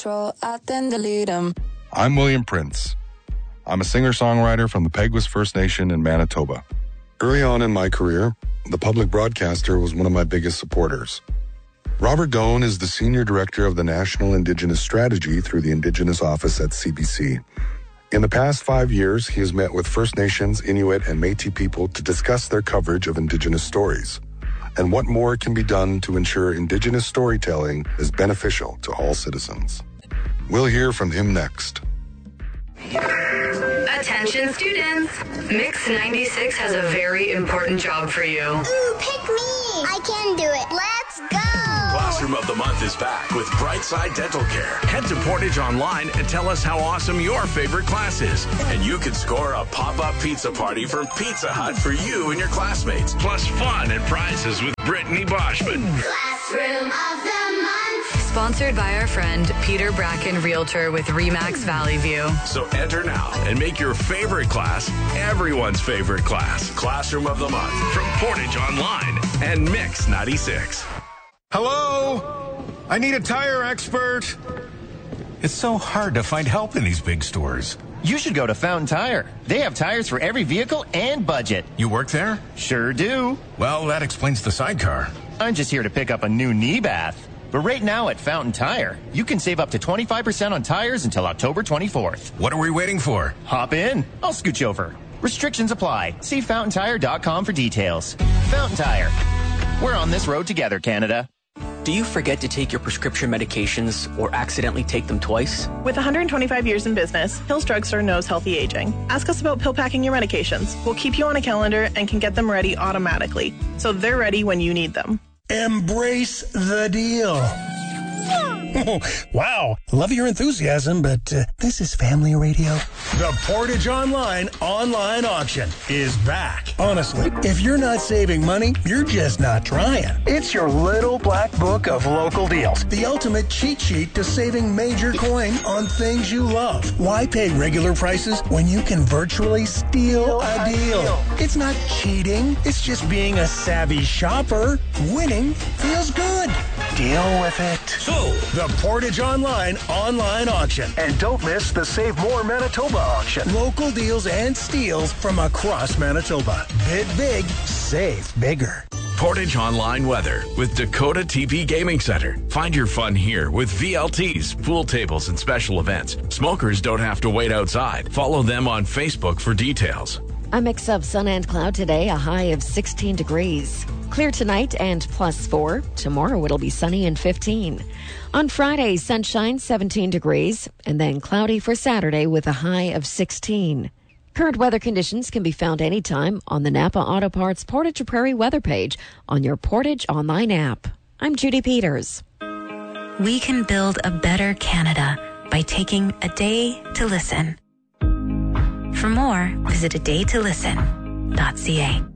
then delete them. I'm William Prince. I'm a singer-songwriter from the Peguis First Nation in Manitoba. Early on in my career, the public broadcaster was one of my biggest supporters. Robert Doan is the Senior Director of the National Indigenous Strategy through the Indigenous Office at CBC. In the past 5 years, he has met with First Nations, Inuit, and Métis people to discuss their coverage of Indigenous stories and what more can be done to ensure Indigenous storytelling is beneficial to all citizens. We'll hear from him next. Attention students! Mix 96 has a very important job for you. Ooh, pick me! I can do it. Let's go! Classroom of the Month is back with Brightside Dental Care. Head to Portage Online and tell us how awesome your favorite class is. And you could score a pop-up pizza party from Pizza Hut for you and your classmates. Plus fun and prizes with Brittany Boschman. Classroom of the Month. Sponsored by our friend Peter Bracken, Realtor with RE/MAX Valley View. So enter now and make your favorite class everyone's favorite class. Classroom of the Month from Portage Online and Mix 96. Hello? I need a tire expert. It's so hard to find help in these big stores. You should go to Fountain Tire. They have tires for every vehicle and budget. You work there? Sure do. Well, that explains the sidecar. I'm just here to pick up a new knee bath. But right now at Fountain Tire, you can save up to 25% on tires until October 24th. What are we waiting for? Hop in. I'll scooch over. Restrictions apply. See fountaintire.com for details. Fountain Tire. We're on this road together, Canada. Do you forget to take your prescription medications or accidentally take them twice? With 125 years in business, Hills Drugstore knows healthy aging. Ask us about pill packing your medications. We'll keep you on a calendar and can get them ready automatically, so they're ready when you need them. Embrace the deal. Wow, love your enthusiasm, but this is family radio. The Portage Online auction is back. Honestly, if you're not saving money, you're just not trying. It's your little black book of local deals. The ultimate cheat sheet to saving major coin on things you love. Why pay regular prices when you can virtually steal a deal? It's not cheating. It's just being a savvy shopper. Winning feels good. Deal with it. So, the Portage Online auction. And don't miss the Save More Manitoba auction. Local deals and steals from across Manitoba. Bid big, save bigger. Portage Online weather with Dakota TP Gaming Center. Find your fun here with VLTs, pool tables, and special events. Smokers don't have to wait outside. Follow them on Facebook for details. A mix of sun and cloud today, a high of 16 degrees. Clear tonight and +4. Tomorrow it'll be sunny and 15. On Friday, sunshine, 17 degrees, and then cloudy for Saturday with a high of 16. Current weather conditions can be found anytime on the Napa Auto Parts Portage Prairie weather page on your Portage Online app. I'm Judy Peters. We can build a better Canada by taking a day to listen. For more, visit adaytolisten.ca.